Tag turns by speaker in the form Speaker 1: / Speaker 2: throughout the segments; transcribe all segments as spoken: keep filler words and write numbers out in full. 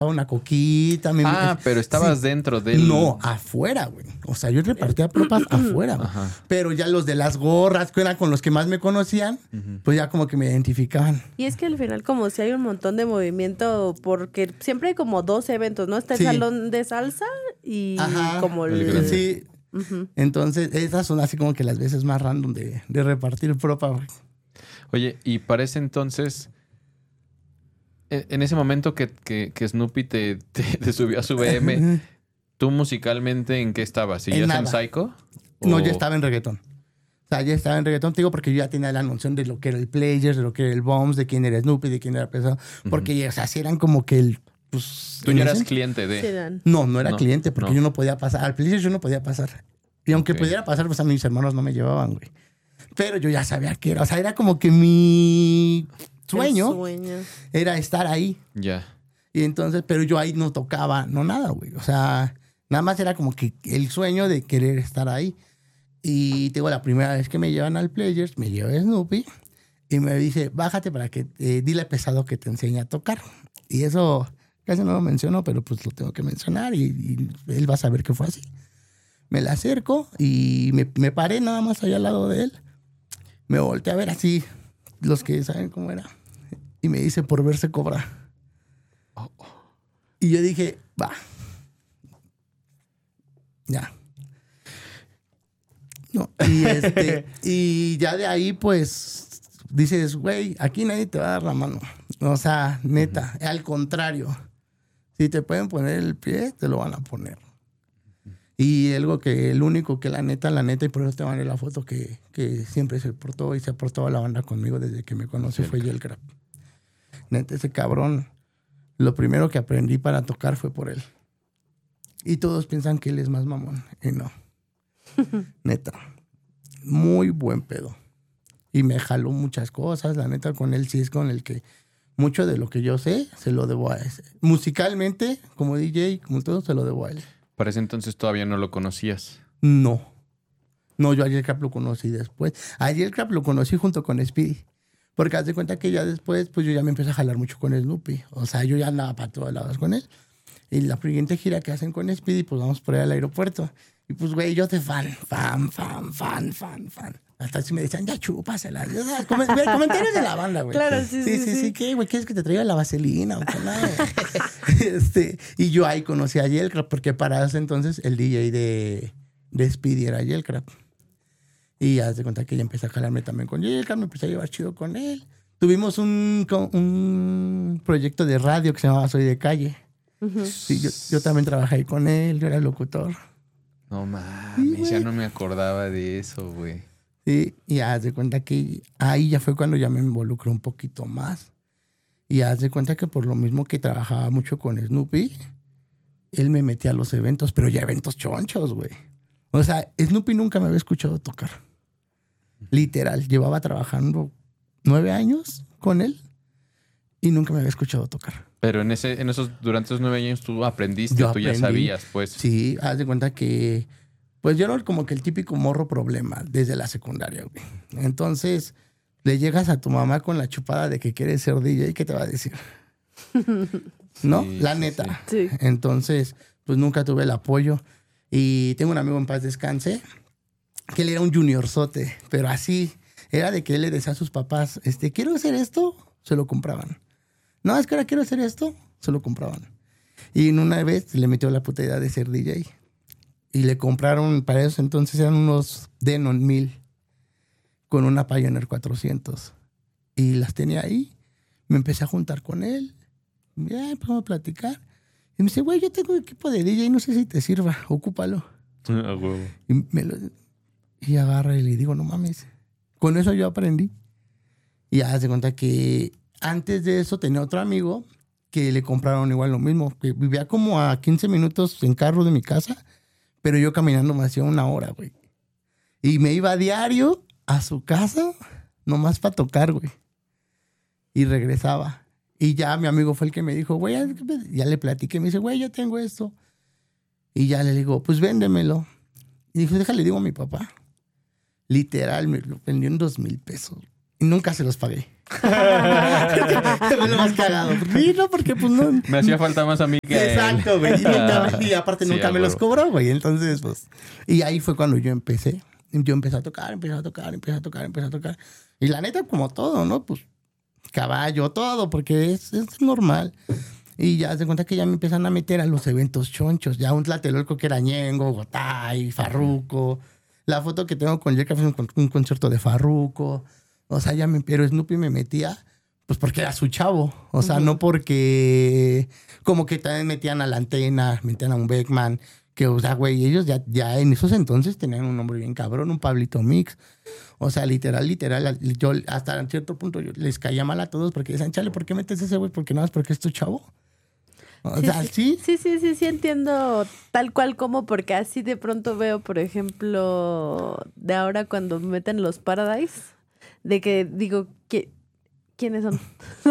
Speaker 1: una coquita. Me,
Speaker 2: ah,
Speaker 1: me,
Speaker 2: pero estabas
Speaker 1: sí.
Speaker 2: dentro del...
Speaker 1: No, afuera, güey. O sea, yo repartía propas afuera, güey. Pero ya los de las gorras, que eran con los que más me conocían, uh-huh. pues ya como que me identificaban.
Speaker 3: Y es que al final como si hay un montón de movimiento, porque siempre hay como dos eventos, ¿no? Está el
Speaker 1: sí.
Speaker 3: salón de salsa y
Speaker 1: Ajá,
Speaker 3: como el...
Speaker 1: el sí. Uh-huh. Entonces, esas son así como que las veces más random de, de repartir propa, güey.
Speaker 2: Oye, y para ese entonces, en ese momento que, que, que Snoopy te, te, te subió a su B M, ¿tú musicalmente en qué estabas? ¿Seguías en, en Psycho?
Speaker 1: ¿O? No, ya estaba en reggaetón. O sea, ya estaba en reggaetón, te digo, porque yo ya tenía la noción de lo que era el Players, de lo que era el Bombs, de quién era Snoopy, de quién era Pesado. Porque, uh-huh. o sea, sí eran como que el... Pues,
Speaker 2: ¿tú ya eras cliente de...?
Speaker 3: Sí,
Speaker 1: no, no era no, cliente, porque
Speaker 2: no.
Speaker 1: yo no podía pasar. Al Players yo no podía pasar. Y aunque okay. pudiera pasar, pues a mis hermanos no me llevaban, güey. Pero yo ya sabía que era. O sea, era como que mi sueño, sueño. era estar ahí.
Speaker 2: Ya. Yeah.
Speaker 1: Y entonces, pero yo ahí no tocaba, no nada, güey. O sea, nada más era como que el sueño de querer estar ahí. Y tengo la primera vez que me llevan al Players, me lleva Snoopy y me dice, bájate para que, eh, dile a Pesado que te enseñe a tocar. Y eso casi no lo menciono, pero pues lo tengo que mencionar y, y él va a saber que fue así. Me la acerco y me, me paré nada más allá al lado de él. Me volteé a ver así, los que saben cómo era. Y me dice, por ver se cobra. Oh, oh. Y yo dije, va. Ya. No, y, este, y ya de ahí, pues, dices, güey, aquí nadie te va a dar la mano. O sea, neta, uh-huh. al contrario. Si te pueden poner el pie, te lo van a poner. Y algo que, el único que la neta, la neta, y por eso te mandé la foto que, que siempre se portó y se aportó a la banda conmigo desde que me conoció, fue Yel Crap. Neta, ese cabrón, lo primero que aprendí para tocar fue por él. Y todos piensan que él es más mamón. Y no. Neta. Muy buen pedo. Y me jaló muchas cosas. La neta, con él sí es con el que mucho de lo que yo sé, se lo debo a ese. Musicalmente, como D J, como todo, se lo debo a él.
Speaker 2: Para ese entonces todavía no lo conocías.
Speaker 1: No. No, yo a Yel Crap lo conocí después. A Yel Crap lo conocí junto con Speedy. Porque haz de cuenta que ya después, pues yo ya me empecé a jalar mucho con Snoopy. O sea, yo ya andaba para todos lados con él. Y la siguiente gira que hacen con Speedy, pues vamos por ahí al aeropuerto. Y pues, güey, yo te fan, fan, fan, fan, fan, fan. Hasta si me decían, ya chúpasela. O sea, com- comentarios de la banda, güey.
Speaker 3: Claro, sí, sí,
Speaker 1: sí. Sí, sí, sí. ¿Qué, güey? ¿Quieres que te traiga la vaselina o qué nada? este, y yo ahí conocí a Yel Crap, porque para ese entonces el D J de, de Speedy era Yel Crap. Y haz de cuenta que ya empecé a jalarme también con Yel Crap, me empecé a llevar chido con él. Tuvimos un, un proyecto de radio que se llamaba Soy de Calle. Uh-huh. Sí, yo, yo también trabajé ahí con él, yo era locutor.
Speaker 2: No mames, sí, ya no me acordaba de eso, güey.
Speaker 1: Sí, y haz de cuenta que ahí ya fue cuando ya me involucré un poquito más. Y haz de cuenta que por lo mismo que trabajaba mucho con Snoopy, él me metía a los eventos, pero ya eventos chonchos, güey. O sea, Snoopy nunca me había escuchado tocar. Literal, llevaba trabajando nueve años con él y nunca me había escuchado tocar.
Speaker 2: Pero en ese, en esos, durante esos nueve años tú aprendiste,
Speaker 1: yo
Speaker 2: tú
Speaker 1: aprendí,
Speaker 2: ya sabías, pues.
Speaker 1: Sí, haz de cuenta que, pues yo era como que el típico morro problema desde la secundaria, güey. Entonces, le llegas a tu mamá con la chupada de que quieres ser D J, ¿qué te va a decir? ¿No? Sí, la neta.
Speaker 3: Sí.
Speaker 1: Entonces, pues nunca tuve el apoyo. Y tengo un amigo en paz descanse, que él era un juniorzote, pero así, era de que él le decía a sus papás, este, quiero hacer esto, se lo compraban. No, es que ahora quiero hacer esto, se lo compraban. Y en una vez le metió la puta idea de ser D J. Y le compraron, para eso entonces eran unos Denon mil con una Pioneer cuatrocientos. Y las tenía ahí. Me empecé a juntar con él. Ya empezamos a platicar. Y me dice, güey, yo tengo equipo de D J, no sé si te sirva, ocúpalo.
Speaker 2: Ah, huevo.
Speaker 1: Y, me lo, y agarra y le digo, no mames. Con eso yo aprendí. Y ya se cuenta que antes de eso tenía otro amigo que le compraron igual lo mismo. Que vivía como a quince minutos en carro de mi casa, pero yo caminando me hacía una hora, güey. Y me iba a diario a su casa, nomás para tocar, güey. Y regresaba. Y ya mi amigo fue el que me dijo, güey, ya le platiqué. Me dice, güey, yo tengo esto. Y ya le digo, pues véndemelo. Y dijo, déjale, digo a mi papá. Literal, me lo vendió en dos mil pesos. Y nunca se los pagué. Me lo más cagado. Sí, no, porque pues no.
Speaker 2: Me hacía falta más a mí que
Speaker 1: Exacto, güey. Y, nunca, y aparte
Speaker 2: Sí,
Speaker 1: nunca me
Speaker 2: huevo.
Speaker 1: los cobró, güey. Entonces, pues. Y ahí fue cuando yo empecé. Yo empecé a tocar, empecé a tocar, empecé a tocar, empecé a tocar. Y la neta, como todo, ¿no? Pues caballo, todo, porque es, es normal. Y ya se cuenta que ya me empiezan a meter a los eventos chonchos. Ya un Tlatelolco que era Ñengo, Gotay, Farruko. La foto que tengo con Jerka fue un, un concierto de Farruko. O sea, ya me... Pero Snoopy me metía, pues porque era su chavo. O sea, uh-huh. no porque... Como que también metían a La Antena, metían a un Beckman. Que, o sea, güey, ellos ya, ya en esos entonces tenían un nombre bien cabrón, un Pablito Mix. O sea, literal, literal, yo hasta cierto punto yo les caía mal a todos porque decían, chale, ¿por qué metes ese güey? Porque nada más porque es tu chavo. O
Speaker 3: sí,
Speaker 1: sea,
Speaker 3: sí,
Speaker 1: sí.
Speaker 3: Sí, sí, sí, sí, entiendo tal cual como, porque así de pronto veo, por ejemplo, de ahora cuando meten los Paradise, de que digo, ¿qué, ¿quiénes son?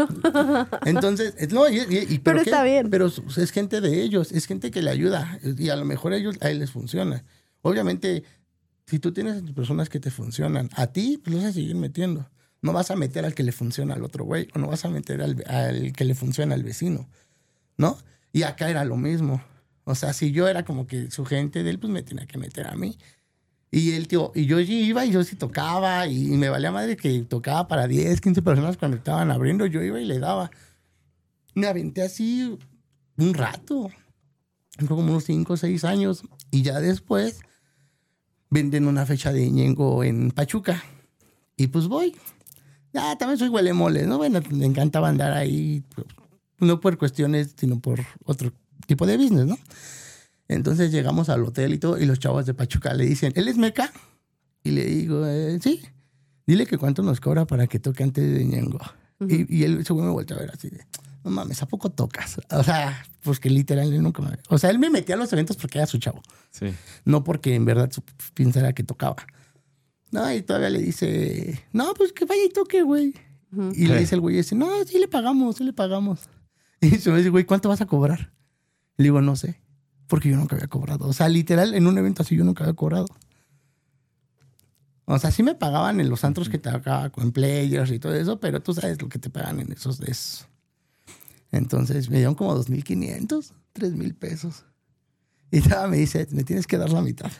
Speaker 1: Entonces, no, y, y, y,
Speaker 3: pero, pero
Speaker 1: ¿qué?
Speaker 3: está bien.
Speaker 1: Pero es gente de ellos, es gente que le ayuda y a lo mejor a ellos, a ellos les funciona. Obviamente, si tú tienes personas que te funcionan, a ti, pues los vas a seguir metiendo. No vas a meter al que le funciona al otro güey, o no vas a meter al, al que le funciona al vecino, ¿no? Y acá era lo mismo. O sea, si yo era como que su gente de él, pues me tenía que meter a mí. Y el tío, y yo iba y yo sí tocaba, y me valía madre que tocaba para diez, quince personas cuando estaban abriendo, yo iba y le daba. Me aventé así un rato, fue como unos cinco o seis años, y ya después venden una fecha de Ñengo en Pachuca. Y pues voy. Ya, también soy huele mole, ¿no? Bueno, me encantaba andar ahí, no por cuestiones, sino por otro tipo de business, ¿no? Entonces llegamos al hotel y todo, y los chavos de Pachuca le dicen, ¿él es Meca? Y le digo, eh, sí. Dile que cuánto nos cobra para que toque antes de Ñengo. Uh-huh. Y, y él se me volteó a ver así de, no mames, ¿a poco tocas? O sea, pues que literal él nunca me... O sea, él me metía a los eventos porque era su chavo.
Speaker 2: Sí.
Speaker 1: No porque en verdad pensara que tocaba. No, y todavía le dice, no, pues que vaya y toque, güey. Uh-huh. Y le dice el güey ese, no, sí le pagamos, sí le pagamos. Y se me dice, güey, ¿cuánto vas a cobrar? Le digo, no sé, porque yo nunca había cobrado. O sea, literal, en un evento así yo nunca había cobrado. O sea, sí me pagaban en los antros que te acaba con players y todo eso, pero tú sabes lo que te pagan en esos de esos. Entonces me dieron como dos mil quinientos, tres mil pesos. Y nada, me dice, me tienes que dar la mitad.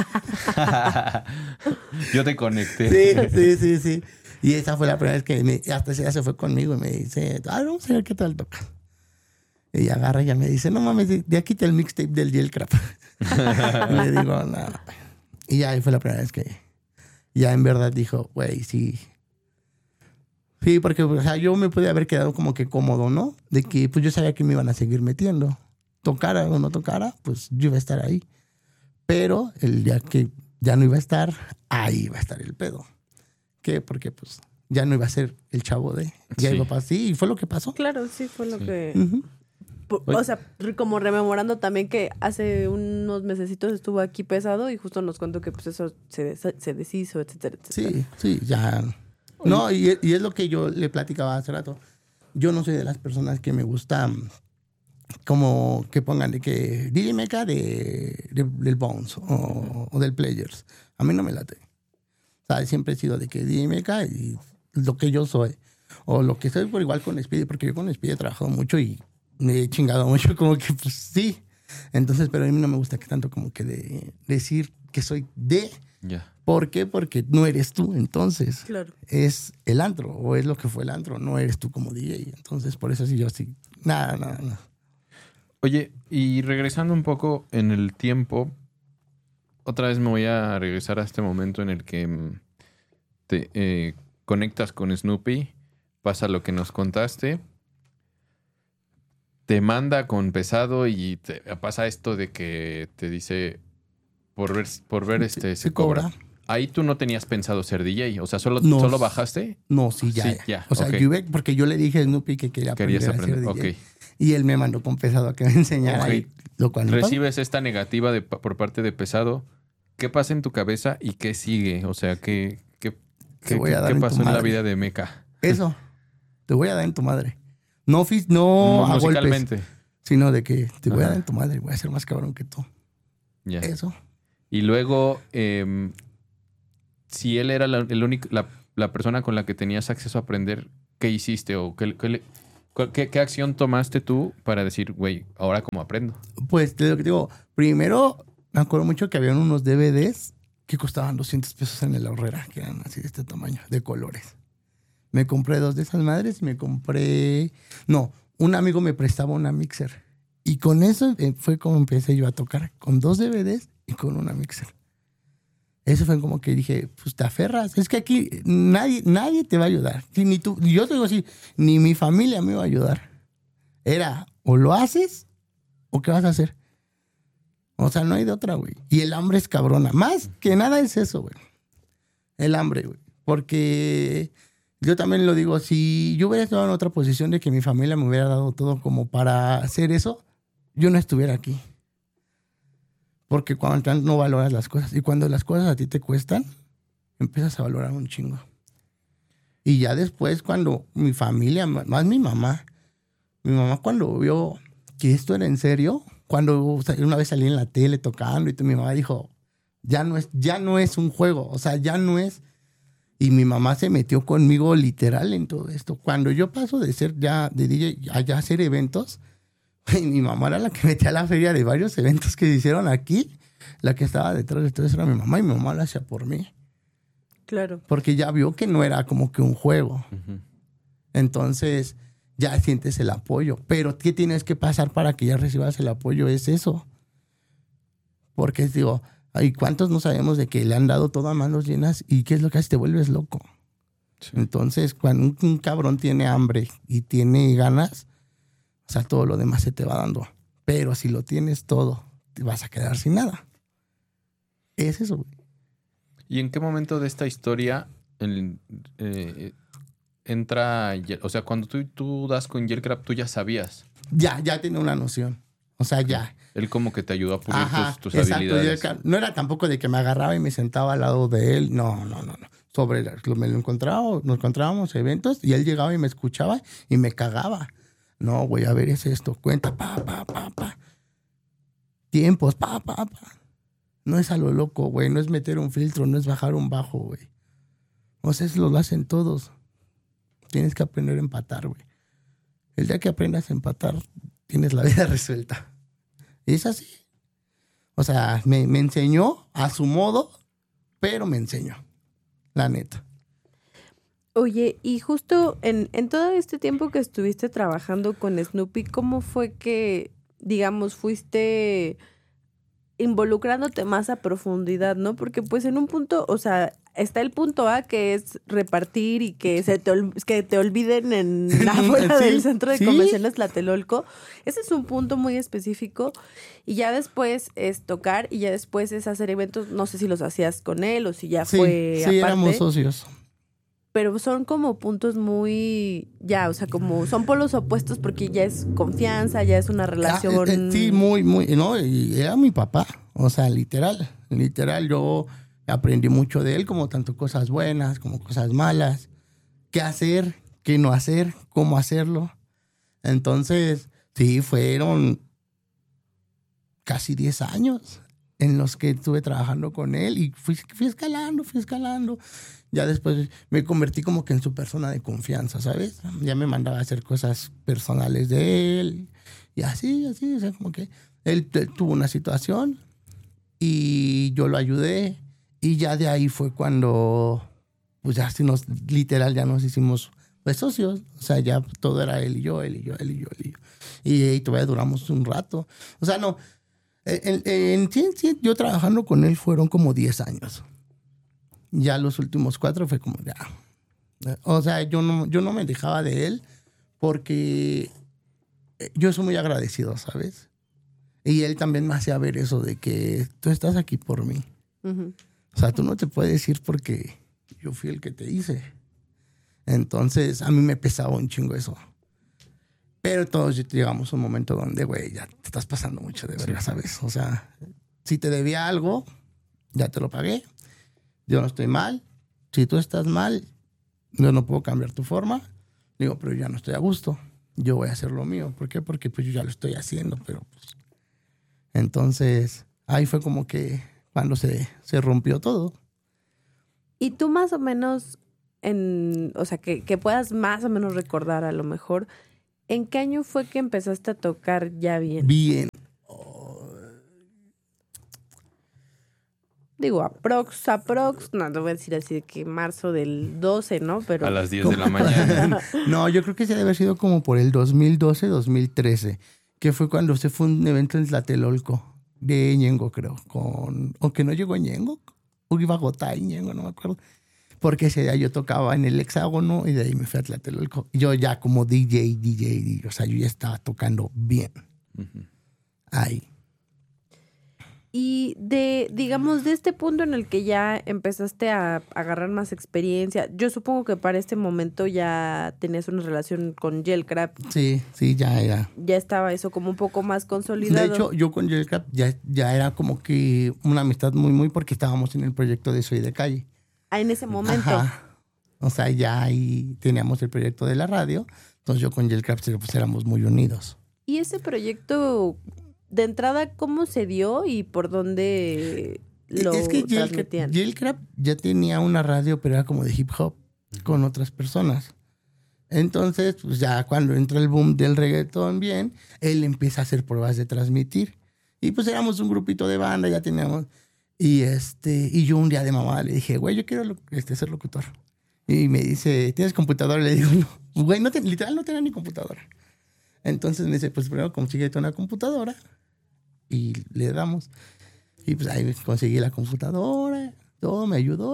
Speaker 2: Yo te conecté.
Speaker 1: Sí, sí, sí, sí. Y esa fue la primera vez que me, hasta ese día se fue conmigo y me dice, ah, vamos a ver qué tal toca. Y agarra y ya me dice, no mames, de aquí está el mixtape del Yelcrap. Y le digo, no. Y ya ahí fue la primera vez que ya en verdad dijo, güey, sí. Sí, porque o sea, yo me pude haber quedado como que cómodo, ¿no? De que pues yo sabía que me iban a seguir metiendo. Tocara o no tocara, pues yo iba a estar ahí. Pero el día que ya no iba a estar, ahí iba a estar el pedo. ¿Qué? Porque pues ya no iba a ser el chavo de... Ya
Speaker 2: sí.
Speaker 1: iba a pasar. Sí, y fue lo que pasó.
Speaker 3: Claro, sí, fue lo sí. que...
Speaker 1: Uh-huh.
Speaker 3: O sea, como rememorando también que hace unos mesecitos estuvo aquí Pesado y justo nos contó que pues eso se, des- se deshizo, etcétera, etcétera.
Speaker 1: Sí, sí, ya... No, y, y es lo que yo le platicaba hace rato. Yo no soy de las personas que me gusta como que pongan de que D J Meca de, de, del Bones o, o del Players. A mí no me late. O sea, siempre he sido de que D J Meca y lo que yo soy. O lo que soy por igual con Speedy, porque yo con Speedy he trabajado mucho y me he chingado mucho, como que pues sí. Entonces, pero a mí no me gusta que tanto como que de decir que soy de...
Speaker 2: Yeah.
Speaker 1: ¿Por qué? Porque no eres tú, entonces.
Speaker 3: Claro.
Speaker 1: Es el antro, o es lo que fue el antro, no eres tú como D J. Entonces, por eso sí, yo sí. Nada, nada, nada.
Speaker 2: Oye, y regresando un poco en el tiempo, otra vez me voy a regresar a este momento en el que te eh, conectas con Snoopy, pasa lo que nos contaste, te manda con Pesado y te pasa esto de que te dice... Por ver, por ver este, se, se cobra. cobra. Ahí tú no tenías pensado ser D J. O sea, ¿solo,
Speaker 1: no,
Speaker 2: ¿solo bajaste?
Speaker 1: No, sí, ya.
Speaker 2: Sí, ya.
Speaker 1: O sea, okay. yo iba, porque yo le dije a Snoopy que quería aprender, aprender a ser
Speaker 2: okay.
Speaker 1: D J. Y él me mandó con Pesado a que me enseñara.
Speaker 2: Okay.
Speaker 1: Y, lo cual
Speaker 2: Recibes no esta negativa de, por parte de Pesado. ¿Qué pasa en tu cabeza y qué sigue? O sea, ¿qué, qué, qué, qué, qué
Speaker 1: en
Speaker 2: pasó en la vida de Meca?
Speaker 1: Eso. Te voy a dar en tu madre. No, no,
Speaker 2: no
Speaker 1: a
Speaker 2: musicalmente.
Speaker 1: Golpes, sino de que te voy Ajá. a dar en tu madre. Voy a ser más cabrón que tú.
Speaker 2: Ya.
Speaker 1: Eso.
Speaker 2: Y luego, eh, si él era la, el único, la, la persona con la que tenías acceso a aprender, ¿qué hiciste o qué, qué, qué, qué acción tomaste tú para decir, güey, ahora cómo aprendo?
Speaker 1: Pues te digo, primero me acuerdo mucho que habían unos D V Ds que costaban doscientos pesos en el Aurrera, que eran así de este tamaño, de colores. Me compré dos de esas madres y me compré... No, un amigo me prestaba una mixer. Y con eso fue como empecé yo a tocar, con dos D V Ds y con una mixer. Eso fue como que dije, pues te aferras. Es que aquí nadie, nadie te va a ayudar. Sí, ni tú, yo te digo así, ni mi familia me va a ayudar. Era, o lo haces, o qué vas a hacer. O sea, no hay de otra, güey. Y el hambre es cabrona. Más que nada es eso, güey. El hambre, güey. Porque yo también lo digo, si yo hubiera estado en otra posición de que mi familia me hubiera dado todo como para hacer eso, yo no estuviera aquí. Porque cuando no valoras las cosas. Y cuando las cosas a ti te cuestan, empiezas a valorar un chingo. Y ya después, cuando mi familia, más mi mamá, mi mamá cuando vio que esto era en serio, cuando una vez salí en la tele tocando y mi mamá dijo, ya no es, ya no es un juego, o sea, ya no es. Y mi mamá se metió conmigo literal en todo esto. Cuando yo paso de ser ya de D J a ya hacer eventos, y mi mamá era la que metía a la feria de varios eventos que se hicieron aquí. La que estaba detrás de todo eso era mi mamá y mi mamá lo hacía por mí.
Speaker 3: Claro.
Speaker 1: Porque ya vio que no era como que un juego. Uh-huh. Entonces ya sientes el apoyo. Pero ¿qué tienes que pasar para que ya recibas el apoyo? Es eso. Porque digo, ¿y cuántos no sabemos de que le han dado todo a manos llenas? ¿Y qué es lo que hace? Te vuelves loco. Sí. Entonces, cuando un, un cabrón tiene hambre y tiene ganas, o sea, todo lo demás se te va dando. Pero si lo tienes todo, te vas a quedar sin nada. Es eso, güey.
Speaker 2: ¿Y en qué momento de esta historia el, eh, entra... O sea, cuando tú, tú das con Yellcraft, tú ya sabías?
Speaker 1: Ya, ya tenía una noción. O sea, ya.
Speaker 2: Él como que te ayudó a pulir
Speaker 1: Ajá,
Speaker 2: tus, tus
Speaker 1: exacto,
Speaker 2: habilidades.
Speaker 1: Yo, no era tampoco de que me agarraba y me sentaba al lado de él. No, no, no. no. Sobre me lo encontraba, nos encontrábamos en eventos y él llegaba y me escuchaba y me cagaba. No, güey, a ver, es esto. Cuenta, pa, pa, pa, pa. Tiempos, pa, pa, pa. No es a lo loco, güey. No es meter un filtro, no es bajar un bajo, güey. O sea, eso lo hacen todos. Tienes que aprender a empatar, güey. El día que aprendas a empatar, tienes la vida resuelta. Y es así. O sea, me, me enseñó a su modo, pero me enseñó. La neta.
Speaker 3: Oye, y justo en, en todo este tiempo que estuviste trabajando con Snoopy, ¿cómo fue que, digamos, fuiste involucrándote más a profundidad, ¿no? Porque pues en un punto, o sea, está el punto A, que es repartir y que se te, ol- que te olviden en la afuera
Speaker 1: Sí,
Speaker 3: del centro de
Speaker 1: sí.
Speaker 3: convenciones Tlatelolco. Ese es un punto muy específico. Y ya después es tocar y ya después es hacer eventos. No sé si los hacías con él o si ya
Speaker 1: Sí,
Speaker 3: fue
Speaker 1: sí,
Speaker 3: aparte.
Speaker 1: éramos socios.
Speaker 3: Pero son como puntos muy, ya, o sea, como son polos opuestos porque ya es confianza, ya es una relación.
Speaker 1: Ah, eh, eh, sí, muy, muy, no, y era mi papá, o sea, literal, literal, yo aprendí mucho de él, como tanto cosas buenas, como cosas malas, qué hacer, qué no hacer, cómo hacerlo. Entonces, sí, fueron casi diez años en los que estuve trabajando con él y fui, fui escalando, fui escalando. Ya después me convertí como que en su persona de confianza, ¿sabes? Ya me mandaba a hacer cosas personales de él. Y así, así, o sea, como que él t- tuvo una situación y yo lo ayudé. Y ya de ahí fue cuando, pues ya sí nos, literal, ya nos hicimos pues socios. O sea, ya todo era él y yo, él y yo, él y yo, él y yo. Y, y todavía duramos un rato. O sea, no, en, en, en, sí, sí, yo trabajando con él fueron como diez años. Ya los últimos cuatro fue como ya. O sea, yo no, yo no me dejaba de él porque yo soy muy agradecido, ¿sabes? Y él también me hacía ver eso de que tú estás aquí por mí. Uh-huh. O sea, tú no te puedes ir porque yo fui el que te hice. Entonces, a mí me pesaba un chingo eso. Pero todos llegamos a un momento donde, güey, ya te estás pasando mucho de verga, ¿sabes? O sea, si te debía algo, ya te lo pagué. Yo no estoy mal. Si tú estás mal, yo no puedo cambiar tu forma. Digo, pero ya no estoy a gusto. Yo voy a hacer lo mío. ¿Por qué? Porque pues yo ya lo estoy haciendo. Pero pues... Entonces, ahí fue como que cuando se, se rompió todo.
Speaker 3: ¿Y tú más o menos en, o sea, que, que puedas más o menos recordar a lo mejor, ¿en qué año fue que empezaste a tocar ya bien?
Speaker 1: Bien.
Speaker 3: Digo, aprox, aprox, no, no voy a decir así de que marzo del doce, ¿no? Pero
Speaker 2: a las diez de la mañana.
Speaker 1: No, yo creo que se debe haber sido como por el dos mil doce, dos mil trece, que fue cuando se fue un evento en Tlatelolco de Ñengo, creo, con... O que no llegó Ñengo, o iba a Gotay Ñengo, no me acuerdo. Porque ese día yo tocaba en el Hexágono y de ahí me fui a Tlatelolco. Yo ya como D J, D J, o sea, yo ya estaba tocando bien. Uh-huh. Ahí.
Speaker 3: Y de, digamos, de este punto en el que ya empezaste a agarrar más experiencia, yo supongo que para este momento ya tenías una relación con Gelcrap.
Speaker 1: Sí, sí, ya era.
Speaker 3: Ya estaba eso como un poco más consolidado.
Speaker 1: De hecho, yo con Gelcrap ya, ya era como que una amistad muy, muy, porque estábamos en el proyecto de Soy de Calle.
Speaker 3: Ah, en ese momento.
Speaker 1: Ajá. O sea, ya ahí teníamos el proyecto de la radio, entonces yo con Gelcrap pues éramos muy unidos.
Speaker 3: ¿Y ese proyecto... De entrada, ¿cómo se dio y por dónde lo
Speaker 1: es que
Speaker 3: transmitían?
Speaker 1: Gelcrap ya tenía una radio, pero era como de hip hop, uh-huh, con otras personas. Entonces, pues ya cuando entra el boom del reggaetón bien, él empieza a hacer pruebas de transmitir. Y pues éramos un grupito de banda, ya teníamos... Y este y yo un día de mamá le dije, güey, yo quiero este, ser locutor. Y me dice, ¿tienes computadora? Le digo, no. Güey, no te, literal no tenía ni computadora. Entonces me dice, pues primero consíguete una computadora. Y le damos. Y pues ahí conseguí la computadora, todo me ayudó.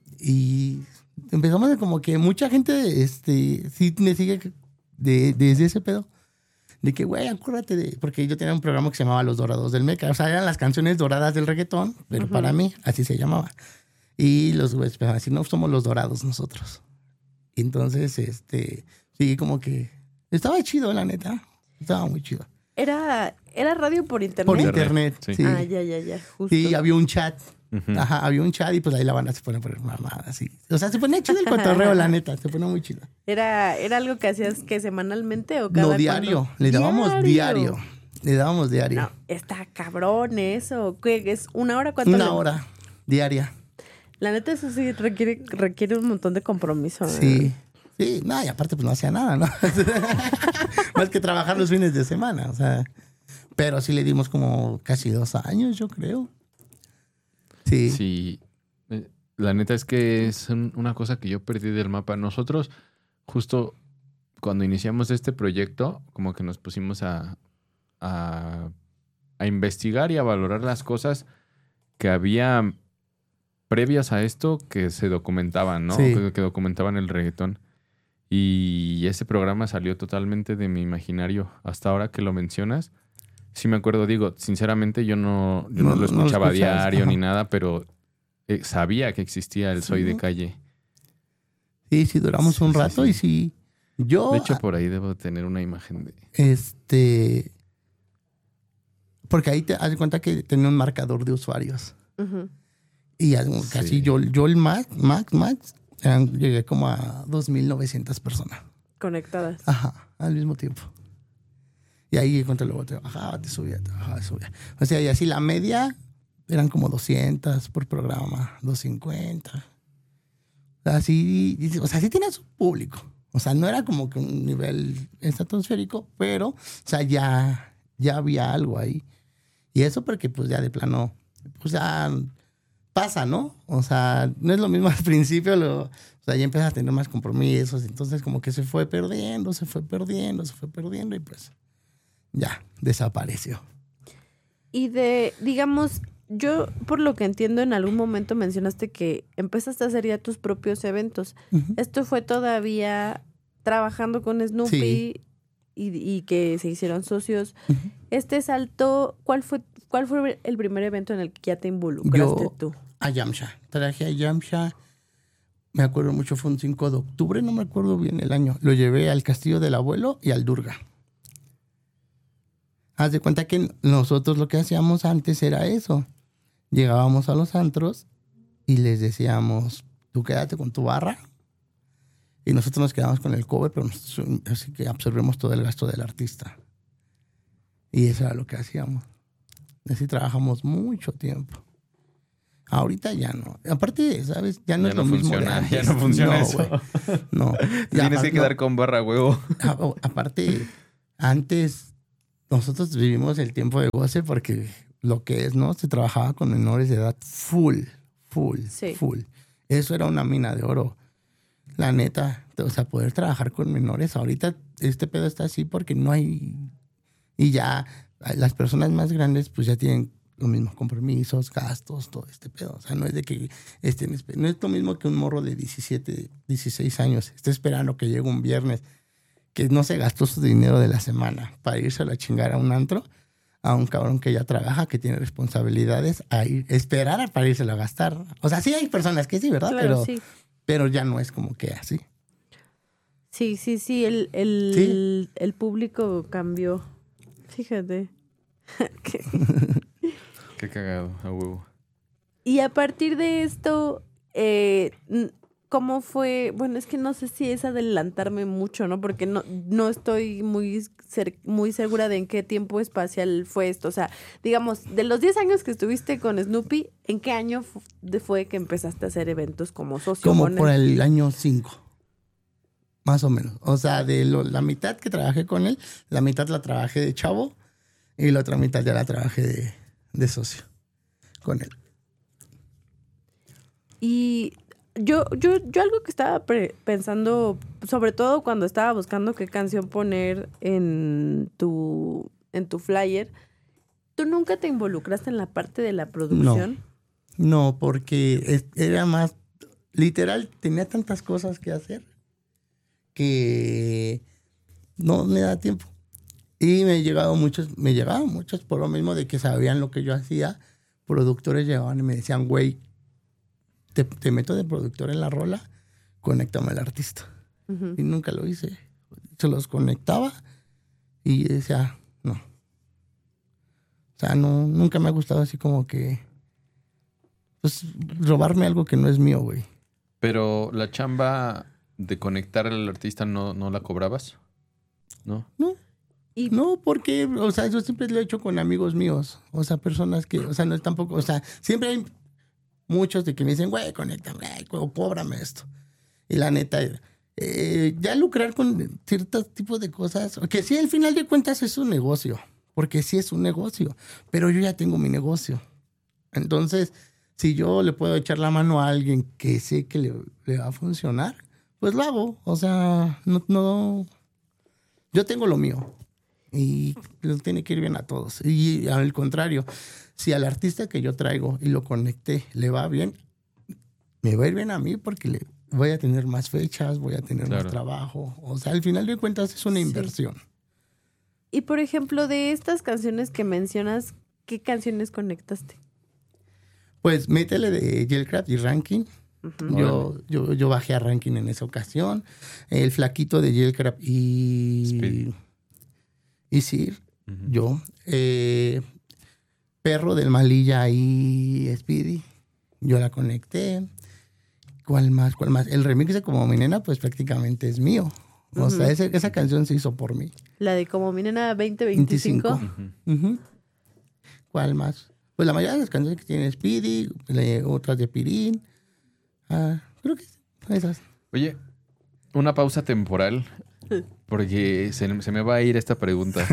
Speaker 1: Y empezamos a como que mucha gente este, sí me sigue de, desde ese pedo. De que, güey, acuérdate de... Porque yo tenía un programa que se llamaba Los Dorados del Meca. O sea, eran las canciones doradas del reggaetón, pero uh-huh, para mí así se llamaba. Y los güeyes empezaron a decir, no, somos los dorados nosotros. Y entonces, este, sí, como que... Estaba chido, la neta. Estaba muy chido.
Speaker 3: ¿Era, era radio por internet?
Speaker 1: Por internet, sí. sí.
Speaker 3: Ah, ya, ya, ya. Justo.
Speaker 1: Sí, había un chat. Uh-huh. Ajá, había un chat y pues ahí la banda se pone a poner mamadas. Sí. O sea, se ponía chido el cotorreo, la neta. Se ponía muy chido.
Speaker 3: ¿Era, ¿Era algo que hacías que semanalmente o cada
Speaker 1: No, diario.
Speaker 3: cuando?
Speaker 1: Le dábamos diario. diario. Le dábamos diario.
Speaker 3: No, está cabrón eso. ¿Qué es? ¿Una hora? ¿Cuánto?
Speaker 1: Una
Speaker 3: le...
Speaker 1: hora diaria.
Speaker 3: La neta, eso sí requiere, requiere un montón de compromiso.
Speaker 1: Sí.
Speaker 3: ¿eh?
Speaker 1: Sí, no, y aparte pues no hacía nada, ¿no? Más que trabajar los fines de semana, o sea. Pero sí le dimos como casi dos años, yo creo. Sí.
Speaker 2: Sí. La neta es que es un, una cosa que yo perdí del mapa. Nosotros, justo cuando iniciamos este proyecto, como que nos pusimos a, a, a investigar y a valorar las cosas que había previas a esto que se documentaban, ¿no?
Speaker 1: Sí.
Speaker 2: Que, que documentaban el reggaetón. Y ese programa salió totalmente de mi imaginario. Hasta ahora que lo mencionas, sí me acuerdo, digo, sinceramente yo no, yo no, no lo escuchaba no lo a diario, ajá, ni nada, pero eh, sabía que existía el Soy sí. de Calle.
Speaker 1: Sí, sí, duramos sí, un rato sí, sí. y sí. Yo...
Speaker 2: De hecho, por ahí debo tener una imagen de...
Speaker 1: Este... Porque ahí te das cuenta que tenía un marcador de usuarios. Uh-huh. Y casi sí. yo, yo el Max, Max, Max... Llegué como a dos mil novecientas personas.
Speaker 3: Conectadas.
Speaker 1: Ajá, al mismo tiempo. Y ahí contra luego te bajaba, te subía, te bajaba, te subía. O sea, y así la media eran como doscientas por programa, doscientos cincuenta. Así, o sea, sí tenía su público. O sea, no era como que un nivel estratosférico, pero, o sea, ya, ya había algo ahí. Y eso porque, pues, ya de plano, pues ya... pasa, ¿no? O sea, no es lo mismo al principio, lo, o sea, ya empiezas a tener más compromisos, entonces como que se fue perdiendo, se fue perdiendo, se fue perdiendo y pues ya, desapareció.
Speaker 3: Y de, digamos, yo por lo que entiendo en algún momento mencionaste que empezaste a hacer ya tus propios eventos. Uh-huh. Esto fue todavía trabajando con Snoopy
Speaker 1: sí.
Speaker 3: y, y que se hicieron socios. Uh-huh. Este salto, ¿cuál fue ¿Cuál fue el primer evento en el que ya te involucraste
Speaker 1: Yo,
Speaker 3: tú?
Speaker 1: A Yamcha. Traje a Yamcha. Me acuerdo mucho, fue un cinco de octubre, no me acuerdo bien el año. Lo llevé al Castillo del Abuelo y al Durga. Haz de cuenta que nosotros lo que hacíamos antes era eso. Llegábamos a los antros y les decíamos, tú quédate con tu barra. Y nosotros nos quedamos con el cover, pero nosotros, así que absorbemos todo el gasto del artista. Y eso era lo que hacíamos. Así trabajamos mucho tiempo. Ahorita ya no. Aparte, ¿sabes? Ya no
Speaker 2: ya
Speaker 1: es
Speaker 2: no
Speaker 1: lo
Speaker 2: funciona,
Speaker 1: mismo.
Speaker 2: Ya no funciona
Speaker 1: no,
Speaker 2: eso.
Speaker 1: Wey. No.
Speaker 2: Tienes
Speaker 1: aparte,
Speaker 2: que quedar
Speaker 1: no.
Speaker 2: con barra huevo.
Speaker 1: A, aparte, antes nosotros vivimos el tiempo de goce porque lo que es, ¿no? Se trabajaba con menores de edad full, full,
Speaker 3: sí.
Speaker 1: full. Eso era una mina de oro. La neta, o sea, poder trabajar con menores. Ahorita este pedo está así porque no hay... Y ya las personas más grandes pues ya tienen los mismos compromisos, gastos, todo este pedo. O sea, no es de que estén... No es lo mismo que un morro de diecisiete, dieciséis años esté esperando que llegue un viernes que no se gastó su dinero de la semana para irse a la chingada a un antro, a un cabrón que ya trabaja, que tiene responsabilidades, a ir, esperar para irse a gastar. O sea, sí hay personas que sí, ¿verdad?
Speaker 3: Claro,
Speaker 1: pero,
Speaker 3: sí.
Speaker 1: pero ya no es como que así.
Speaker 3: Sí, sí, sí. El, el,
Speaker 1: ¿Sí?
Speaker 3: el, el público cambió. Fíjate. ¿Qué?
Speaker 2: Qué cagado, a huevo.
Speaker 3: Y a partir de esto, eh, ¿cómo fue? Bueno, es que no sé si es adelantarme mucho, ¿no? Porque no, no estoy muy, cer- muy segura de en qué tiempo espacial fue esto. O sea, digamos, de los diez años que estuviste con Snoopy, ¿en qué año fu- fue que empezaste a hacer eventos como socio?
Speaker 1: Como
Speaker 3: con
Speaker 1: por
Speaker 3: él?
Speaker 1: el año cinco. Más o menos. O sea, de lo, la mitad que trabajé con él, la mitad la trabajé de chavo y la otra mitad ya la trabajé de, de socio con él.
Speaker 3: Y yo, yo, yo algo que estaba pre- pensando, sobre todo cuando estaba buscando qué canción poner en tu, en tu flyer, ¿tú nunca te involucraste en la parte de la producción?
Speaker 1: No, no, porque es- era más, literal, tenía tantas cosas que hacer que no me da tiempo. Y me llegado muchos, me llegaban muchos por lo mismo de que sabían lo que yo hacía. Productores llegaban y me decían, güey, te, te meto de productor en la rola, conéctame al artista.
Speaker 3: Uh-huh.
Speaker 1: Y nunca lo hice. Se los conectaba y decía, no. O sea, no, nunca me ha gustado así como que, pues, robarme algo que no es mío, güey.
Speaker 2: Pero la chamba de conectar al artista no, no la cobrabas, ¿no?
Speaker 1: No.
Speaker 3: Y
Speaker 1: No, porque, o sea, yo siempre lo he hecho con amigos míos. O sea, personas que, o sea, no es tampoco, o sea, siempre hay muchos de que me dicen, güey, conéctame, o cóbrame esto. Y la neta, eh, ya lucrar con ciertos tipos de cosas, que sí, al final de cuentas es un negocio, porque sí es un negocio, pero yo ya tengo mi negocio. Entonces, si yo le puedo echar la mano a alguien que sé que le, le va a funcionar, pues lo hago. O sea, no, no, yo tengo lo mío. Y les tiene que ir bien a todos. Y al contrario, si al artista que yo traigo y lo conecté le va bien, me va a ir bien a mí porque le voy a tener más fechas, voy a tener
Speaker 2: Claro.
Speaker 1: más trabajo. O sea, al final de cuentas es una
Speaker 3: Sí.
Speaker 1: inversión.
Speaker 3: Y por ejemplo, de estas canciones que mencionas, ¿qué canciones conectaste?
Speaker 1: Pues métele de Jailcraft y Ranking.
Speaker 3: Uh-huh.
Speaker 1: Yo, yo, yo bajé a Ranking en esa ocasión. El flaquito de Jailcraft y...
Speaker 2: Speed.
Speaker 1: Y Sir,
Speaker 2: Uh-huh.
Speaker 1: yo. Eh, Perro del Malilla y Speedy. Yo la conecté. ¿Cuál más? ¿Cuál más? El remix de Como Mi Nena, pues prácticamente es mío. O
Speaker 3: Ujú.
Speaker 1: sea, ese- esa canción se hizo por mí.
Speaker 3: La de Como Mi Nena veinte veinticinco.
Speaker 2: Ujú.
Speaker 1: Ujú. ¿Cuál más? Pues la mayoría de las canciones que tiene Speedy, le- otras de Pirín. Ah, creo que esas.
Speaker 2: Oye, una pausa temporal, porque se, se me va a ir esta pregunta.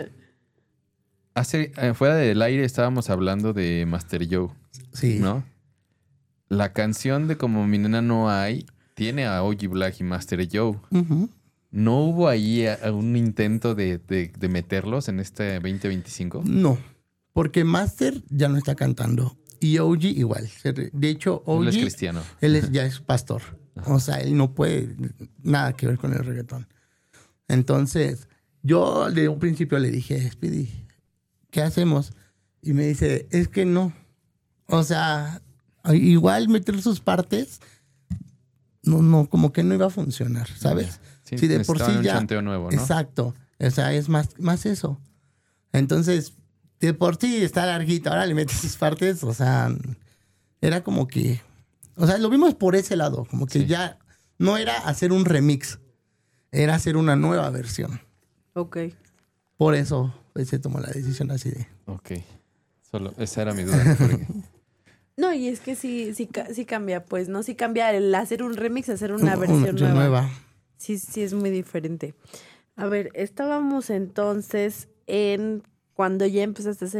Speaker 2: Hace, eh, fuera del aire estábamos hablando de Master Joe,
Speaker 1: Sí.
Speaker 2: ¿no? La canción de Como Mi Nena No Hay tiene a O G Black y Master Joe.
Speaker 1: Ujú.
Speaker 2: ¿No hubo ahí a- a un intento de, de- de meterlos en este veinte veinticinco?
Speaker 1: No, porque Master ya no está cantando. Y O G igual. De hecho, O G...
Speaker 2: Él es cristiano.
Speaker 1: Él es, ya es pastor. O sea, él no puede nada que ver con el reggaetón. Entonces, yo de un principio le dije, Speedy, ¿qué hacemos? Y me dice, es que no. O sea, igual meter sus partes, no, no, como que no iba a funcionar, ¿sabes?
Speaker 2: Sí,
Speaker 1: Si de por sí
Speaker 2: necesitaban un
Speaker 1: ya...
Speaker 2: chanteo nuevo, ¿no?
Speaker 1: Exacto. O sea, es más, más eso. Entonces, de por sí está larguito, ahora le metes sus partes, o sea, era como que... O sea, lo vimos por ese lado, como que
Speaker 2: Sí.
Speaker 1: ya no era hacer un remix, era hacer una nueva versión.
Speaker 3: Ok.
Speaker 1: Por eso pues, se tomó la decisión así de...
Speaker 2: Ok. Solo, esa era mi duda. porque-
Speaker 3: No, y es que sí, sí, sí cambia, pues, ¿no? Sí cambia el hacer un remix, hacer una versión nueva. nueva. Sí, sí, es muy diferente. A ver, estábamos entonces en cuando ya empezaste a hacer